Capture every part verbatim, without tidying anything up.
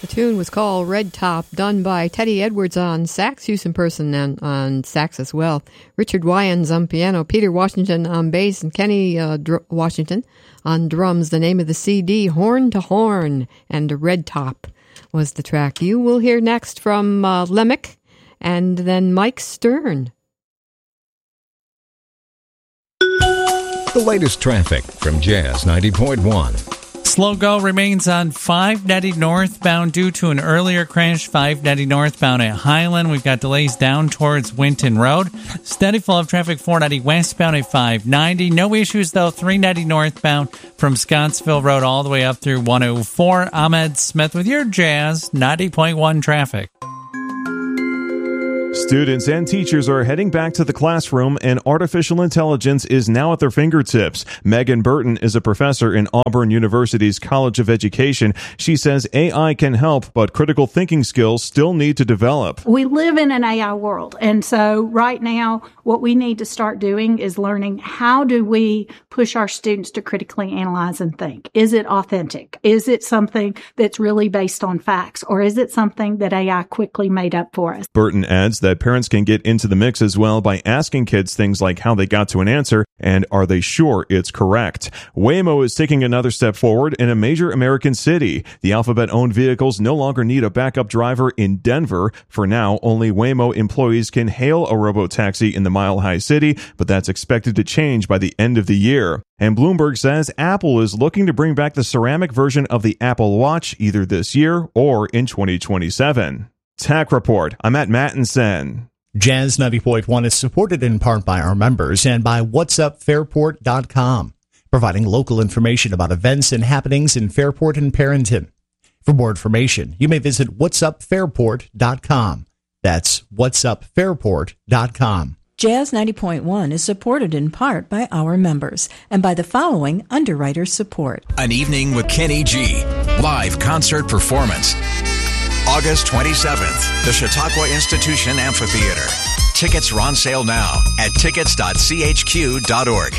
tune was called Red Top, done by Teddy Edwards on sax, Houston Person on, on sax as well, Richard Wyans on piano, Peter Washington on bass, and Kenny uh, Dr- Washington on drums. The name of the C D, Horn to Horn, and Red Top was the track. You will hear next from uh, Lemick and then Mike Stern. The latest traffic from Jazz ninety point one. Slow go remains on five ninety northbound due to an earlier crash. five ninety northbound at Highland. We've got delays down towards Winton Road. Steady flow of traffic four ninety westbound at five ninety. No issues, though, three ninety northbound from Scottsville Road all the way up through one oh four. Ahmed Smith with your Jazz ninety point one traffic. Students and teachers are heading back to the classroom, and artificial intelligence is now at their fingertips. Megan Burton is a professor in Auburn University's College of Education. She says A I can help, but critical thinking skills still need to develop. We live in an A I world, and so right now what we need to start doing is learning how do we push our students to critically analyze and think. Is it authentic? Is it something that's really based on facts, or is it something that A I quickly made up for us? Burton adds that parents can get into the mix as well by asking kids things like how they got to an answer and are they sure it's correct. Waymo is taking another step forward in a major American city. The Alphabet-owned vehicles no longer need a backup driver in Denver. For now, only Waymo employees can hail a robotaxi in the Mile High City, but that's expected to change by the end of the year. And Bloomberg says Apple is looking to bring back the ceramic version of the Apple Watch either this year or in twenty twenty-seven. Tech Report. I'm at Mattinson. Jazz ninety point one is supported in part by our members and by whats up fairport dot com, providing local information about events and happenings in Fairport and Perrington. For more information, you may visit whats up fairport dot com. That's whats up fairport dot com. Jazz ninety point one is supported in part by our members and by the following underwriter support. An Evening with Kenny G. Live concert performance. August twenty-seventh, the Chautauqua Institution Amphitheater. Tickets are on sale now at tickets dot c h q dot org.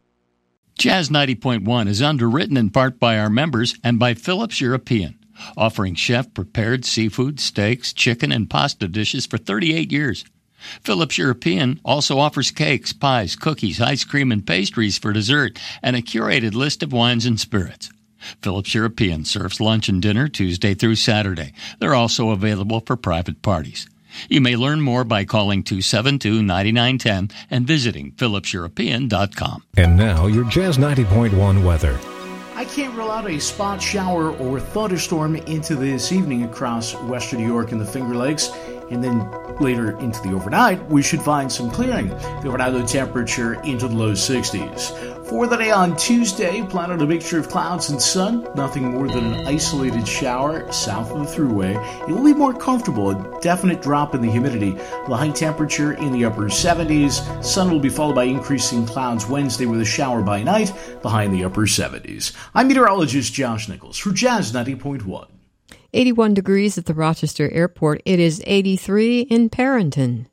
Jazz ninety point one is underwritten in part by our members and by Phillips European, offering chef-prepared seafood, steaks, chicken, and pasta dishes for thirty-eight years. Phillips European also offers cakes, pies, cookies, ice cream, and pastries for dessert, and a curated list of wines and spirits. Phillips European serves lunch and dinner Tuesday through Saturday. They're also available for private parties. You may learn more by calling two seven two, nine nine one zero and visiting phillips european dot com. And now your Jazz ninety point one weather. I can't rule out a spot shower or thunderstorm into this evening across western New York and the Finger Lakes. And then later into the overnight, we should find some clearing. The overnight low temperature into the low sixties. For the day on Tuesday, plan on a mixture of clouds and sun. Nothing more than an isolated shower south of the thruway. It will be more comfortable, a definite drop in the humidity. The high temperature in the upper seventies. Sun will be followed by increasing clouds Wednesday with a shower by night, behind the upper seventies. I'm meteorologist Josh Nichols for Jazz ninety point one. eighty-one degrees at the Rochester Airport. It is eighty-three in Perrington.